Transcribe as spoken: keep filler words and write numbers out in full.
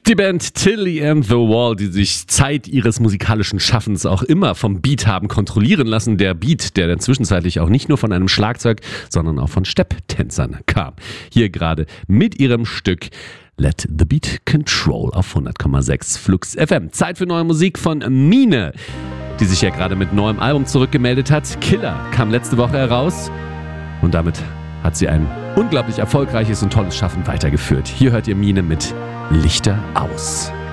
Die Band Tilly and the Wall, die sich Zeit ihres musikalischen Schaffens auch immer vom Beat haben kontrollieren lassen. Der Beat, der dann zwischenzeitlich auch nicht nur von einem Schlagzeug, sondern auch von Stepptänzern kam. Hier gerade mit ihrem Stück Let the Beat Control auf hundert Komma sechs Flux F M. Zeit für neue Musik von Mine, die sich ja gerade mit neuem Album zurückgemeldet hat. Killer kam letzte Woche heraus und damit hat sie ein unglaublich erfolgreiches und tolles Schaffen weitergeführt. Hier hört ihr Mine mit Lichter aus.